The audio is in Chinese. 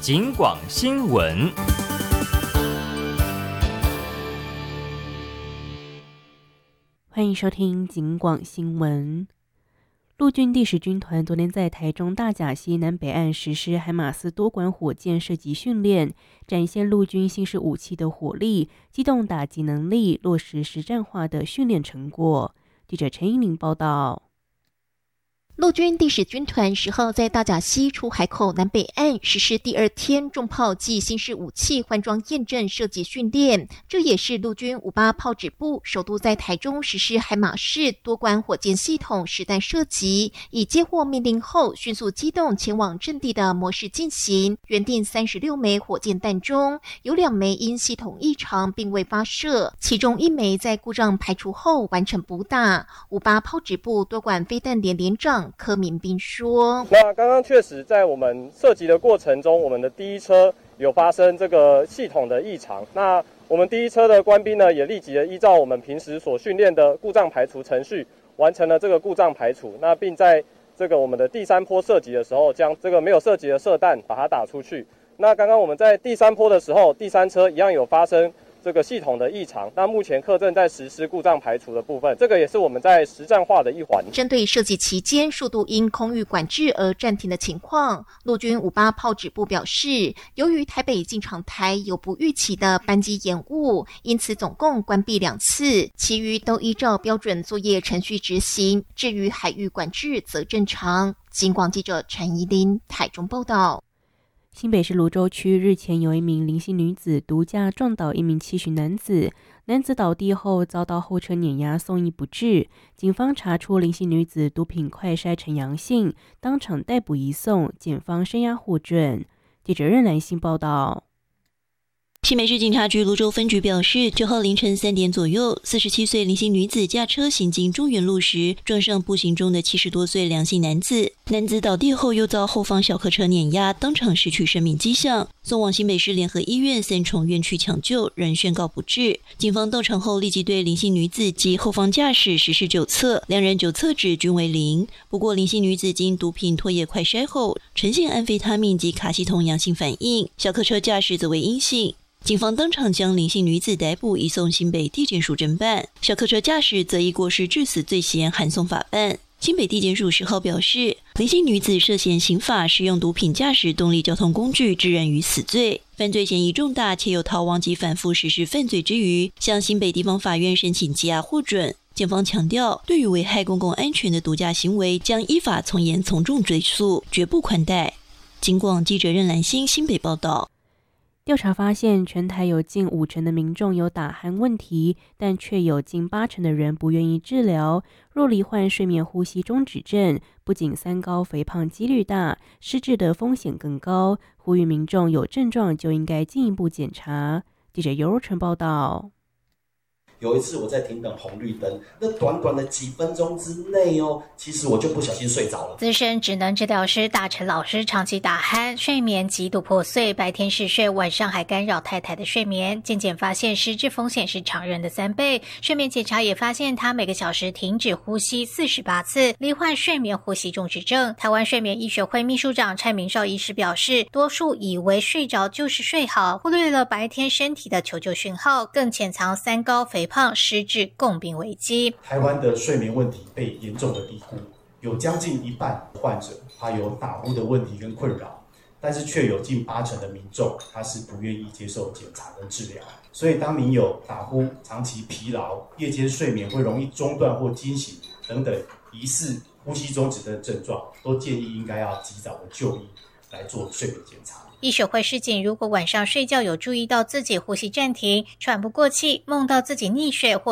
警广新闻。 欢迎收听警广新闻。陆军第10军团昨天在台中大甲溪南北岸实施海马斯多管火箭射击训练，展现陆军新式武器的火力、机动打击能力，落实实战化的训练成果。记者陈英玲报道。 陆军第10军团10号在大甲溪出海口南北岸实施第2天重炮暨新式武器换装验证射击训练，这也是陆军58炮指部首度在台中实施海马式多管火箭系统实弹射击，以接获命令后迅速机动前往阵地的模式进行。原定36枚火箭弹中，有2枚因系统异常并未发射，其中1枚在故障排除后完成补打。58炮指部多管飞弹连连长柯明斌说：“ 那刚刚确实在我们射击的过程中，我们的第一车有发生这个系统的异常。那我们第一车的官兵呢，也立即的依照我们平时所训练的故障排除程序，完成了这个故障排除。那并在这个我们的第3波射击的时候，将这个没有射击的射弹把它打出去。那刚刚我们在第3波的时候，第3车一样有发生这个系统的异常，那目前课正在实施故障排除的部分，这个也是我们在实战化的一环。 针对射击期间速度因空域管制而暂停的情况，陆军58炮指部表示，由于台北进场台有不预期的班机延误，因此总共关闭2次，其余都依照标准作业程序执行。至于海域管制则正常。警广记者陈怡琳台中报道。 新北市芦洲区日前有一名林姓女子独家撞倒一名70男子，男子倒地后遭到后车碾压送医不治。警方查出林姓女子毒品快筛呈阳性，当场逮捕移送，检方声押获准。记者任兰信报道。 新北市警察局芦洲分局表示，9号凌晨3点左右，47岁林姓女子驾车行经中原路时，撞上步行中的70多岁梁姓男子。男子倒地后又遭后方小客车碾压，当场失去生命迹象，送往新北市联合医院3重院区抢救，仍宣告不治。警方到场后立即对林姓女子及后方驾驶实施酒测，2人酒测值均为0。不过林姓女子经毒品唾液快筛后，呈现安非他命及卡西酮阳性反应，小客车驾驶则为阴性。警方当场将林姓女子逮捕，移送新北地检署侦办。小客车驾驶则以过失致死罪嫌函送法办。新北地检署10号表示，林姓女子涉嫌刑法使用毒品驾驶动力交通工具致人于死罪，犯罪嫌疑重大，且有逃亡及反复实施犯罪之余，向新北地方法院申请羁押获准。检方强调，对于危害公共安全的毒驾行为，将依法从严从重追诉，绝不宽待。警广记者任兰心新北报道。 调查发现，全台有近50%的民众有打鼾问题，但却有近80%的人不愿意治疗。若罹患睡眠呼吸中止症，不仅三高肥胖几率大，失智的风险更高。呼吁民众有症状就应该进一步检查。记者尤若纯报道。 有一次我在停等红绿灯，那短短的几分钟之内其实我就不小心睡着了。 资深职能治疗师大陈老师长期打鼾，睡眠极度破碎，白天嗜睡，晚上还干扰太太的睡眠。健检发现失智风险是常人的3倍。睡眠检查也发现他每个小时停止呼吸48次，罹患睡眠呼吸中止症。台湾睡眠医学会秘书长蔡明绍医师表示，多数以为睡着就是睡好，忽略了白天身体的求救讯号，更潜藏三高肥胖、失智共病危机。 台湾的睡眠问题被严重的低估，有将近1半患者他有打呼的问题跟困扰，但是却有近80%的民众他是不愿意接受检查跟治疗。所以当你有打呼、长期疲劳、夜间睡眠会容易中断或惊醒等等疑似呼吸中止的症状，都建议应该要及早的就医来做睡眠检查。 医学会示警，如果晚上睡觉有注意到自己呼吸暂停、喘不过气、梦到自己溺水或